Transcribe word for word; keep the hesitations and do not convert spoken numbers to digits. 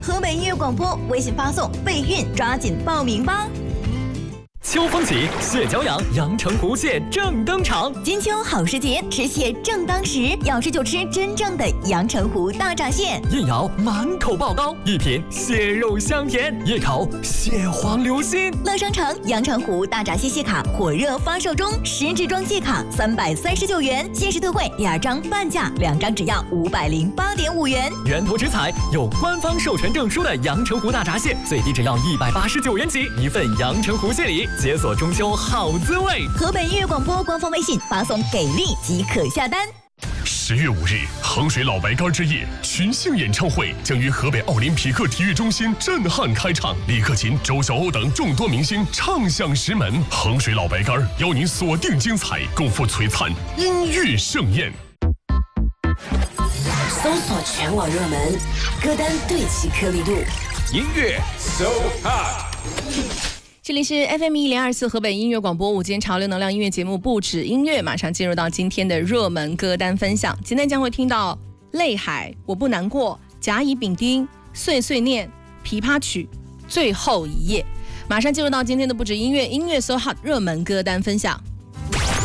河北音乐广播微信发送备孕，抓紧报名吧。 秋风起，蟹脚痒，阳澄湖蟹正登场。 金秋好时节，吃蟹正当时，要吃就吃真正的阳澄湖大闸蟹。 一咬满口爆膏，一品蟹肉香甜，一口蟹黄流心。 乐商城阳澄湖大闸蟹蟹卡火热发售中，十支装蟹卡三百三十九元，限时特惠，第二张半价，两张只要五百零八点五元。 源头直采有官方授权证书的阳澄湖大闸蟹，最低只要一百八十九元起，一份阳澄湖蟹礼。解锁中秋好滋味。 河北音乐广播官方微信发送给力即可下单。 十月五日，衡水老白干之夜群星演唱会将于河北奥林匹克体育中心震撼开唱，李克勤、周晓鸥等众多明星唱响石门。衡水老白干邀您锁定精彩，共赴璀璨音乐盛宴。 搜索全网热门歌单，对齐颗粒度， 音乐 So Hot。 这里是 F M 一零二四河北音乐广播午间潮流能量音乐节目不止音乐，马上进入到今天的热门歌单分享。今天将会听到泪海、我不难过、甲乙丙丁、碎碎念、琵琶曲、最后一页。马上进入到今天的不止音乐音乐 So Hot 热门歌单分享。